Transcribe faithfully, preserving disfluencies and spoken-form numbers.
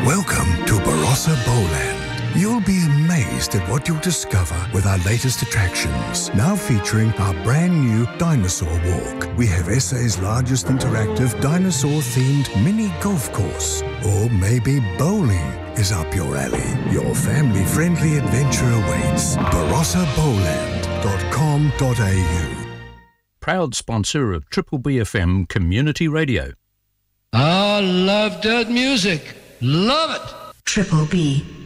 Welcome to Barossa Bowland. You'll be amazed at what you'll discover with our latest attractions. Now featuring our brand new Dinosaur Walk. We have S A's largest interactive dinosaur-themed mini golf course. Or maybe bowling is up your alley. Your family-friendly adventure awaits. barossa bowland dot com dot a u. Proud sponsor of Triple B F M Community Radio. I love that music. Love it. Triple B.